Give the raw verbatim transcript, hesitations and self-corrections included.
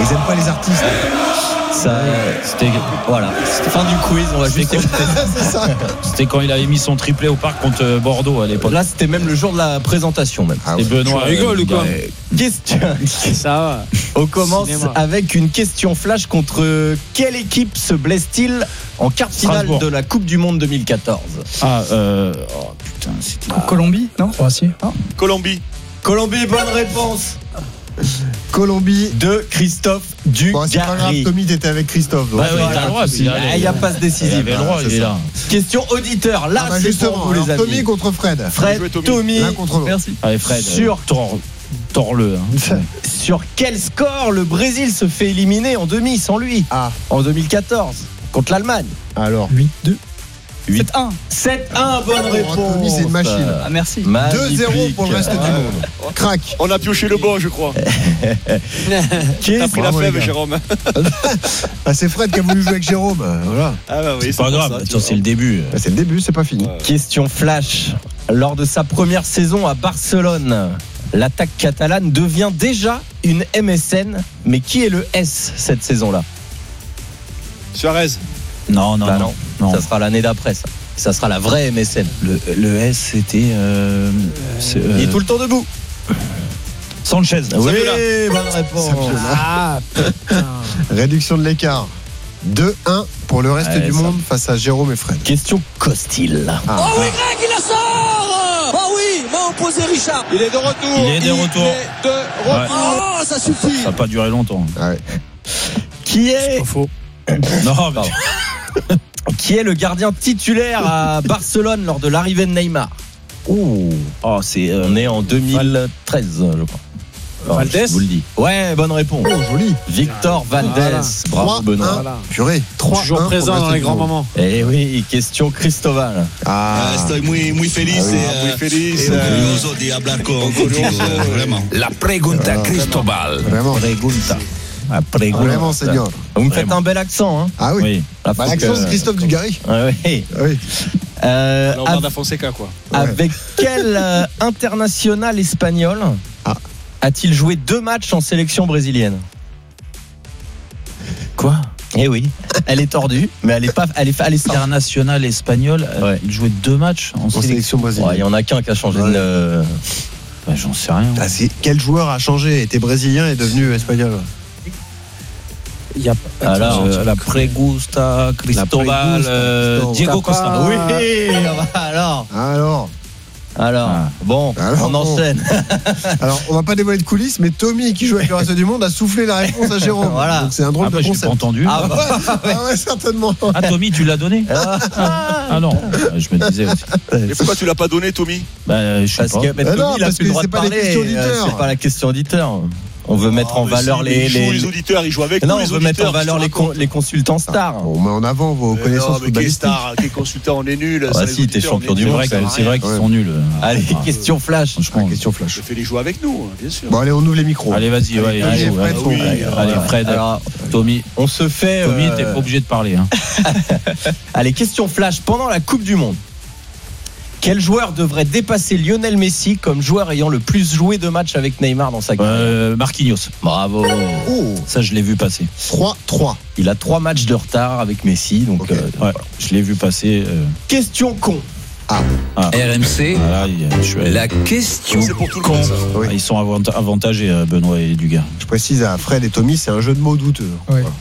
Ils aiment pas les artistes. Ça, c'était voilà, c'était fin du quiz. On va juste écouter. C'est ça. C'était quand il avait mis son triplé au parc contre Bordeaux à l'époque. Là, c'était même le jour de la présentation même. Ah Et ouais. Benoît Tu rigoles ou quoi euh, Question. Ça va. On commence Cinéma. avec une question flash contre quelle équipe se blesse-t-il en quart de finale Strasbourg. de la Coupe du Monde deux mille quatorze? Ah, euh, oh putain, c'était. Colombie, non Croatie. Colombie. Colombie, bonne réponse Colombie. de Christophe Bon, c'est pas grave, Dugarry. Tommy, t'étais avec Christophe. donc. Bah oui, Voilà. t'as le droit. Il n'y a passe Il décisive. avait le droit, c'est il est ça. là. Question auditeur. Là, Ah bah c'est justement, pour vous, alors, les amis. Tommy contre Fred. Fred, Bien joué, Tommy. Tommy, L'un contre l'autre. Merci. Allez, Fred. Sur- Tor- Torle. Hein. sur quel score le Brésil se fait éliminer en demi sans lui Ah, en deux mille quatorze contre l'Allemagne? alors. huit deux. Huit. sept un. sept un, bonne Oh, réponse. Tommy, c'est une machine. Ah, merci. deux zéro pour le reste du monde. Crac. On a pioché le bon, je crois. T'as pris la Bravo, les fève, gars. Jérôme. Ah, c'est Fred qui a voulu jouer avec Jérôme. Voilà. Ah bah oui, C'est pas pour grave, ça, tu attends, vois. c'est le début. Ah, c'est le début, c'est pas fini. Ouais. Question flash. Lors de sa première saison à Barcelone, l'attaque catalane devient déjà une M S N. Mais qui est le S cette saison-là? Suarez. Non, non, Bah non. non. non. Ça sera l'année d'après, ça. Ça sera la vraie M S N. Le, le S, c'était. Euh, c'est, euh, Il est tout le temps debout. Sanchez. Oui, Saviola. bonne réponse. Ah, putain. Réduction de l'écart. deux un pour le reste Ouais, du ça. monde face à Jérôme et Fred. Question Costil. Ah, Oh oui, Greg, il la sort. Oh oui, m'a opposé Richard. Il est de retour. Il est de retour. Il est de retour. Oh, ça suffit. Ça n'a pas duré longtemps. ah ouais. Qui est, Pas faux. Non, mais. qui est le gardien titulaire à Barcelone lors de l'arrivée de Neymar? Oh, oh c'est. euh, On est en deux mille treize, je crois. Alors, Valdés je vous le dis. Ouais, bonne réponse. Oh, joli. Victor Valdés. Voilà. Bravo trois Benoît. un. Voilà. Purée. trois un Toujours pour le présent reste dans les du grands monde. moments. Eh oui, question Cristobal. Ah, Estoy muy, muy feliz. Ah oui. eh, Muy feliz. eh, orgulloso de hablar con, contigo, eh, vraiment. La pregunta Cristobal. vraiment. Pregunta. Ah, pregunta. Vraiment, seigneur. Vous me faites Vraiment. un bel accent, hein? Ah oui. Oui. Là, Bah, faut l'accent que- de Christophe Dugarry. Ah oui. Ah oui. Euh, Alors, av- Bernard Fonseca, quoi. avec quel euh, international espagnol Ah. a-t-il joué deux matchs en sélection brésilienne? Quoi? Eh oui, elle est tordue, mais elle est pas, elle est, elle est simple. International espagnol. euh, Ouais. Il jouait deux matchs en En sélection. sélection Ouais, il brésilienne. y en a qu'un qui a changé Ouais. de. euh, Bah, j'en sais rien. Ah, c'est- quel joueur a changé, était brésilien et est devenu espagnol? Il y a Alors, Euh, la Pregusta Cristobal. Pregusta, euh, Cristobal. Diego Costa. Ah. Oui, alors, Alors, alors, Ah. bon, Alors, on bon. enchaîne. alors, on va pas dévoiler de coulisses, mais Tommy, qui joue avec le reste du monde, a soufflé la réponse à Jérôme. Voilà. Donc c'est un drôle Ah, bah, de je l'ai pas concept. entendu. Ah, bah, Ah ouais, certainement. Ah, Tommy, tu l'as donné? Ah non, je me disais aussi. Et pourquoi tu l'as pas donné, Tommy? Bah, je sais parce pas. que mais Eh Tommy, non, il a parce plus le que droit c'est de pas les parler. questions euh, auditeurs. C'est pas la question auditeur. On veut mettre Ah, en mais valeur si, les, mais ils jouent, les, les auditeurs, ils jouent avec non, nous, on les veut mettre en auditeurs. valeur les, con- les consultants stars. On met en avant vos Mais non, connaissances mais qui est footballistiques. star, qui est consultant, on est nul. Ah, si, t'es champion du C'est monde, vrai, ça, que- ça c'est vrai qu'ils Ouais. sont nuls. Allez, Ah, question flash. franchement. Ah, question Je flash. fais les jouer avec nous, bien sûr. Bon, allez, on ouvre les micros. Allez, vas-y, ouais, Allez, allez, Fred, allez, son- oui, allez, alors, allez, Fred, Alors, Tommy. on se fait. Tommy, euh, t'es pas obligé de parler. Hein. Allez, question flash. Pendant la Coupe du Monde, quel joueur devrait dépasser Lionel Messi comme joueur ayant le plus joué de matchs avec Neymar dans sa carrière? Euh, Marquinhos. Bravo. Oh, Ça, je l'ai vu passer. trois trois. Il a trois matchs de retard avec Messi. Donc, Ok. euh, Ouais, voilà. je l'ai vu passer. euh, Question con. ah. R M C, Voilà, il- je suis- la question C'est pour tout le monde, ça. Oui. Ah, Ils sont avant- avantagés, euh, Benoît et Dugas. Je précise à Fred et Tommy, c'est un jeu de mots douteux. Oui.